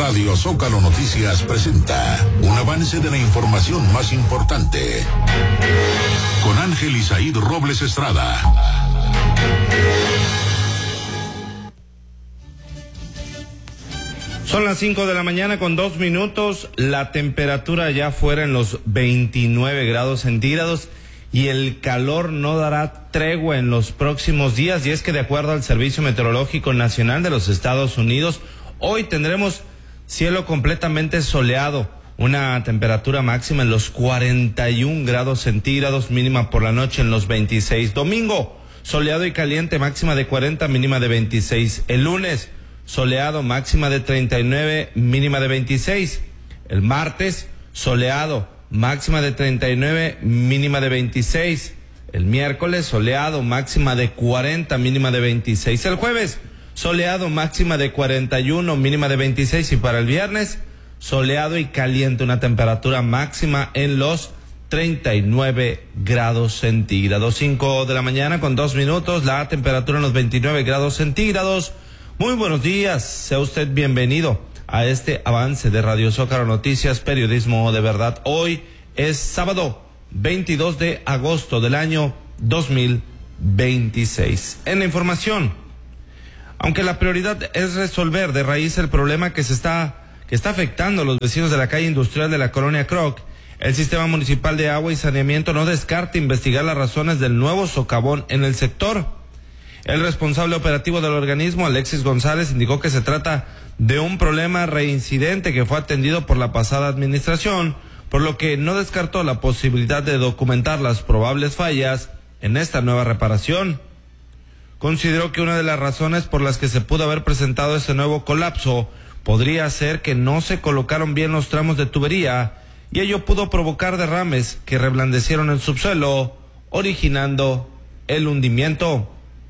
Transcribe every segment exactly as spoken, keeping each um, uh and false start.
Radio Zócalo Noticias presenta un avance de la información más importante con Ángel Isaíd Robles Estrada. Son las cinco de la mañana con dos minutos, la temperatura ya fuera en los veintinueve grados centígrados y el calor no dará tregua en los próximos días, y es que de acuerdo al Servicio Meteorológico Nacional de los Estados Unidos, hoy tendremos cielo completamente soleado, una temperatura máxima en los cuarenta y un grados centígrados, mínima por la noche en los veintiséis. Domingo, soleado y caliente, máxima de cuarenta, mínima de veintiséis. El lunes, soleado, máxima de treinta y nueve, mínima de veintiséis. El martes, soleado, máxima de treinta y nueve, mínima de veintiséis. El miércoles, soleado, máxima de cuarenta, mínima de veintiséis. El jueves, soleado, máxima de cuarenta y uno, mínima de veintiséis. Y para el viernes, soleado y caliente, una temperatura máxima en los treinta y nueve grados centígrados. Cinco de la mañana con dos minutos, la temperatura en los veintinueve grados centígrados. Muy buenos días, sea usted bienvenido a este avance de Radio Zócalo Noticias, periodismo de verdad. Hoy es sábado veintidós de agosto del año dos mil veintiséis. En la información, aunque la prioridad es resolver de raíz el problema que se está, que está afectando a los vecinos de la calle industrial de la colonia Kroc, el Sistema Municipal de Agua y Saneamiento no descarta investigar las razones del nuevo socavón en el sector. El responsable operativo del organismo, Alexis González, indicó que se trata de un problema reincidente que fue atendido por la pasada administración, por lo que no descartó la posibilidad de documentar las probables fallas en esta nueva reparación. Consideró que una de las razones por las que se pudo haber presentado ese nuevo colapso podría ser que no se colocaron bien los tramos de tubería y ello pudo provocar derrames que reblandecieron el subsuelo, originando el hundimiento.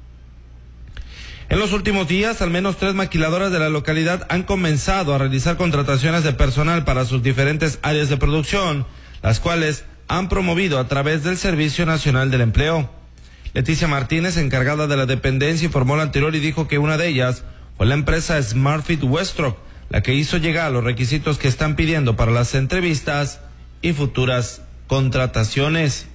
En los últimos días, al menos tres maquiladoras de la localidad han comenzado a realizar contrataciones de personal para sus diferentes áreas de producción, las cuales han promovido a través del Servicio Nacional del Empleo. Leticia Martínez, encargada de la dependencia, informó lo anterior y dijo que una de ellas fue la empresa Smartfit Westrock, la que hizo llegar los requisitos que están pidiendo para las entrevistas y futuras contrataciones.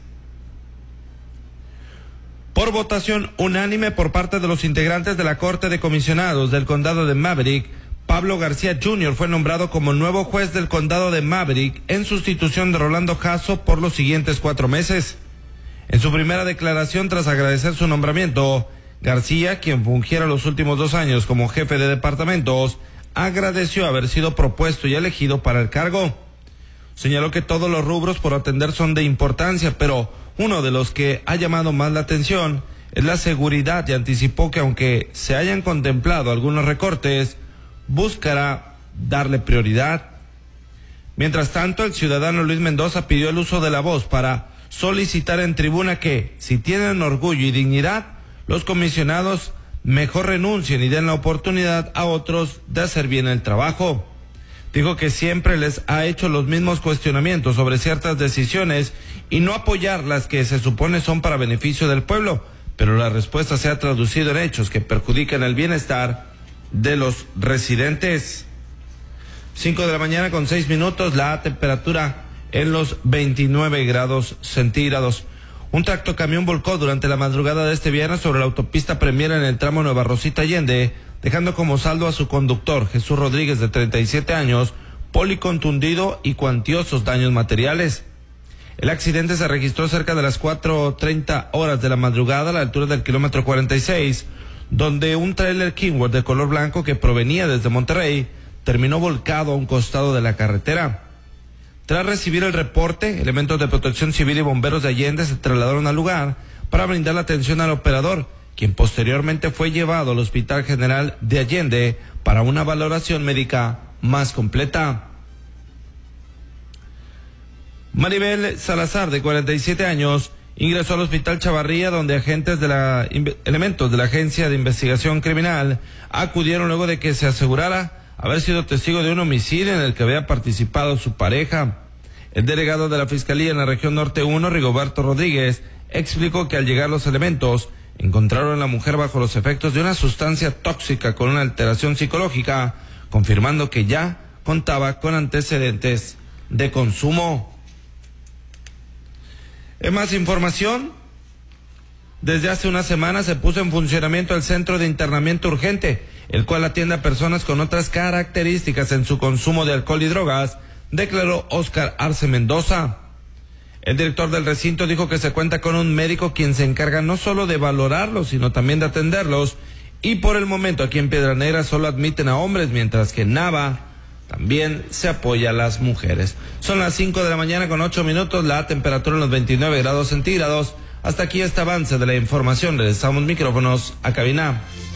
Por votación unánime por parte de los integrantes de la Corte de Comisionados del Condado de Maverick, Pablo García junior fue nombrado como nuevo juez del Condado de Maverick en sustitución de Rolando Jasso por los siguientes cuatro meses. En su primera declaración tras agradecer su nombramiento, García, quien fungiera los últimos dos años como jefe de departamentos, agradeció haber sido propuesto y elegido para el cargo. Señaló que todos los rubros por atender son de importancia, pero uno de los que ha llamado más la atención es la seguridad, y anticipó que aunque se hayan contemplado algunos recortes, buscará darle prioridad. Mientras tanto, el ciudadano Luis Mendoza pidió el uso de la voz para solicitar en tribuna que, si tienen orgullo y dignidad, los comisionados mejor renuncien y den la oportunidad a otros de hacer bien el trabajo. Dijo que siempre les ha hecho los mismos cuestionamientos sobre ciertas decisiones y no apoyar las que se supone son para beneficio del pueblo, pero la respuesta se ha traducido en hechos que perjudican el bienestar de los residentes. Cinco de la mañana con seis minutos, la temperatura en los veintinueve grados centígrados. Un tractocamión volcó durante la madrugada de este viernes sobre la autopista Premier en el tramo Nueva Rosita Allende, dejando como saldo a su conductor, Jesús Rodríguez, de treinta y siete años, policontundido y cuantiosos daños materiales. El accidente se registró cerca de las cuatro treinta horas de la madrugada a la altura del kilómetro cuarenta y seis, donde un tráiler Kingworth de color blanco que provenía desde Monterrey terminó volcado a un costado de la carretera. Tras recibir el reporte, elementos de protección civil y bomberos de Allende se trasladaron al lugar para brindar la atención al operador, quien posteriormente fue llevado al Hospital General de Allende para una valoración médica más completa. Maribel Salazar, de cuarenta y siete años, ingresó al Hospital Chavarría, donde agentes de la elementos de la Agencia de Investigación Criminal acudieron luego de que se asegurara haber sido testigo de un homicidio en el que había participado su pareja. El delegado de la Fiscalía en la región Norte uno, Rigoberto Rodríguez, explicó que al llegar los elementos encontraron a la mujer bajo los efectos de una sustancia tóxica con una alteración psicológica, confirmando que ya contaba con antecedentes de consumo. En más información, desde hace una semana se puso en funcionamiento el Centro de Internamiento Urgente, el cual atiende a personas con otras características en su consumo de alcohol y drogas, declaró Óscar Arce Mendoza. El director del recinto dijo que se cuenta con un médico quien se encarga no solo de valorarlos, sino también de atenderlos, y por el momento aquí en Piedra Negra solo admiten a hombres, mientras que en Nava también se apoya a las mujeres. Son las cinco de la mañana con ocho minutos, la temperatura en los veintinueve grados centígrados. Hasta aquí este avance de la información. Regresamos micrófonos a cabina.